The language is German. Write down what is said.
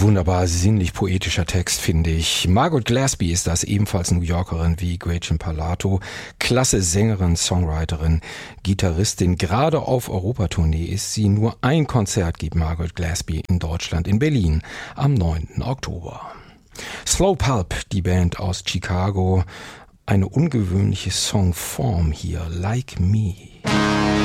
Wunderbar sinnlich poetischer Text, finde ich. Margot Glasby ist das, ebenfalls New Yorkerin wie Gretchen Parlato. Klasse Sängerin, Songwriterin, Gitarristin. Gerade auf Europatournee ist sie. Nur ein Konzert gibt Margot Glasby in Deutschland, in Berlin, am 9. Oktober. Slow Pulp, die Band aus Chicago. Eine ungewöhnliche Songform hier, Like Me.